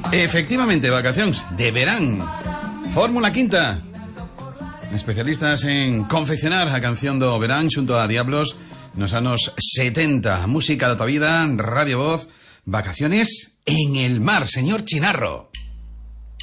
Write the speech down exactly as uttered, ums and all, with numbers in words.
Efectivamente, vacaciones de verán. Fórmula Quinta. Especialistas en confeccionar a canción do verán xunto a Diablos nos anos setenta. Música da tua vida, Radio Voz, vacaciones en el mar, señor Chinarro.